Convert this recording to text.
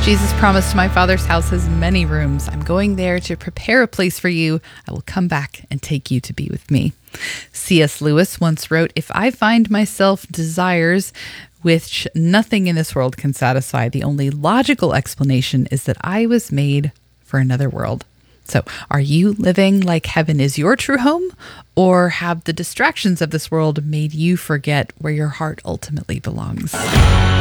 Jesus promised, "My Father's house has many rooms. I'm going there to prepare a place for you. I will come back and take you to be with me." C.S. Lewis once wrote, "If I find myself desires which nothing in this world can satisfy, the only logical explanation is that I was made for another world." So, are you living like heaven is your true home, or have the distractions of this world made you forget where your heart ultimately belongs?